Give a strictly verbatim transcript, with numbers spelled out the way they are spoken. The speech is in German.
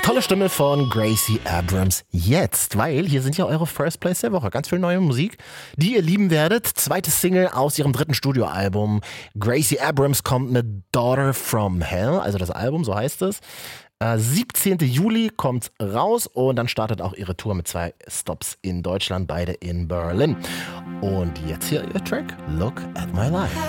Tolle Stimme von Gracie Abrams jetzt, weil hier sind ja eure First Plays der Woche. Ganz viel neue Musik, die ihr lieben werdet. Zweite Single aus ihrem dritten Studioalbum. Gracie Abrams kommt mit Daughter from Hell, also das Album, so heißt es. Äh, siebzehnten Juli kommt raus und dann startet auch ihre Tour mit zwei Stops in Deutschland, beide in Berlin. Und jetzt hier ihr Track Look at My Life.